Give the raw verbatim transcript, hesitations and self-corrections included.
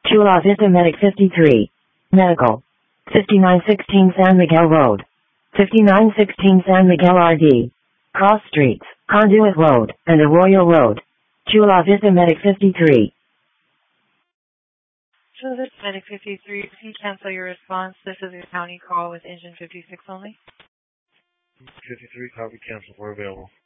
Chula Vista Medic fifty-three. Medical. fifty-nine sixteen San Miguel Road. fifty-nine sixteen San Miguel R D. Cross Streets, Conduit Road, and Arroyo Road. Chula Vista Medic fifty-three. Chula Vista Medic fifty-three, please cancel your response. This is a county call with engine fifty-six only. fifty-three, copy, cancel. We're available.